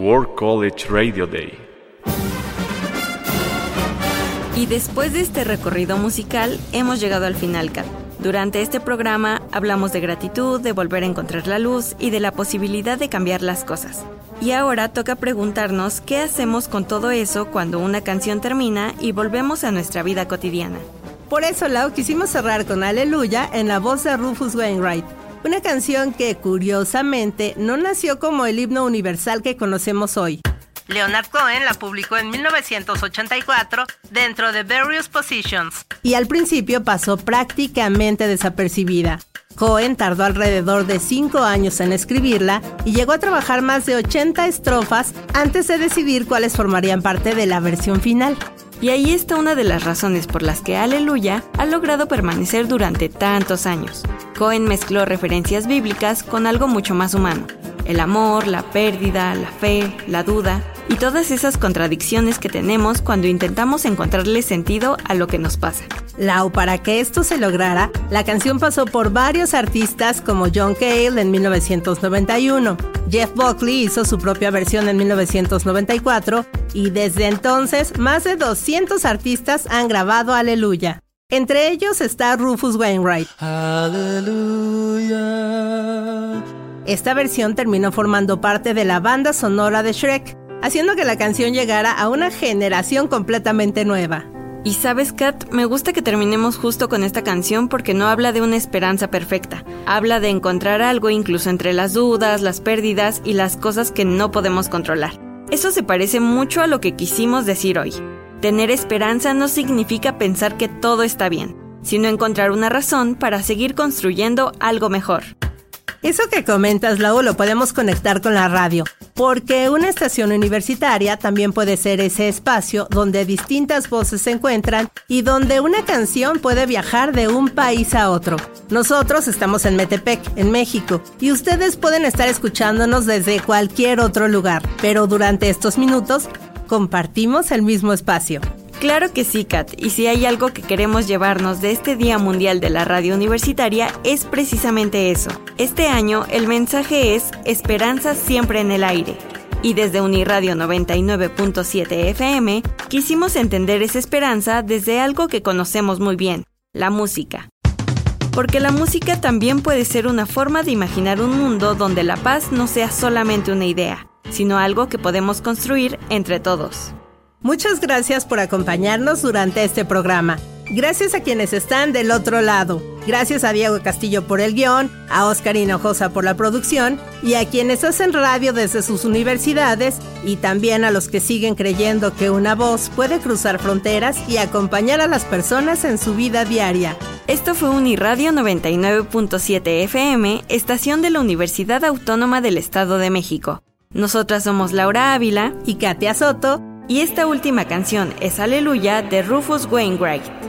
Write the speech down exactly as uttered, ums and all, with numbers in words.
World College Radio Day. Y después de este recorrido musical, hemos llegado al final, Kat. Durante este programa hablamos de gratitud, de volver a encontrar la luz y de la posibilidad de cambiar las cosas. Y ahora toca preguntarnos qué hacemos con todo eso cuando una canción termina y volvemos a nuestra vida cotidiana. Por eso, Lau, quisimos cerrar con Aleluya en la voz de Rufus Wainwright. Una canción que, curiosamente, no nació como el himno universal que conocemos hoy. Leonard Cohen la publicó en mil novecientos ochenta y cuatro dentro de Various Positions y al principio pasó prácticamente desapercibida. Cohen tardó alrededor de cinco años en escribirla y llegó a trabajar más de ochenta estrofas antes de decidir cuáles formarían parte de la versión final. Y ahí está una de las razones por las que Aleluya ha logrado permanecer durante tantos años. Cohen mezcló referencias bíblicas con algo mucho más humano. El amor, la pérdida, la fe, la duda y todas esas contradicciones que tenemos cuando intentamos encontrarle sentido a lo que nos pasa. Lau, para que esto se lograra, la canción pasó por varios artistas como John Cale en mil novecientos noventa y uno. Jeff Buckley hizo su propia versión en mil novecientos noventa y cuatro y desde entonces más de doscientos artistas han grabado Aleluya. Entre ellos está Rufus Wainwright. Aleluya. Esta versión terminó formando parte de la banda sonora de Shrek, haciendo que la canción llegara a una generación completamente nueva. Y sabes, Kat, me gusta que terminemos justo con esta canción porque no habla de una esperanza perfecta. Habla de encontrar algo incluso entre las dudas, las pérdidas y las cosas que no podemos controlar. Eso se parece mucho a lo que quisimos decir hoy. Tener esperanza no significa pensar que todo está bien, sino encontrar una razón para seguir construyendo algo mejor. Eso que comentas, Lau, lo podemos conectar con la radio, porque una estación universitaria también puede ser ese espacio donde distintas voces se encuentran y donde una canción puede viajar de un país a otro. Nosotros estamos en Metepec, en México, y ustedes pueden estar escuchándonos desde cualquier otro lugar, pero durante estos minutos compartimos el mismo espacio. Claro que sí, Kat, y si hay algo que queremos llevarnos de este Día Mundial de la Radio Universitaria es precisamente eso. Este año el mensaje es Esperanza siempre en el aire. Y desde Uniradio noventa y nueve punto siete F M quisimos entender esa esperanza desde algo que conocemos muy bien, la música. Porque la música también puede ser una forma de imaginar un mundo donde la paz no sea solamente una idea, sino algo que podemos construir entre todos. Muchas gracias por acompañarnos durante este programa. Gracias a quienes están del otro lado. Gracias a Diego Castillo por el guión, a Oscar Hinojosa por la producción y a quienes hacen radio desde sus universidades y también a los que siguen creyendo que una voz puede cruzar fronteras y acompañar a las personas en su vida diaria. Esto fue Uniradio noventa y nueve punto siete F M, estación de la Universidad Autónoma del Estado de México. Nosotras somos Laura Ávila y Katia Soto. Y esta última canción es Aleluya de Rufus Wainwright.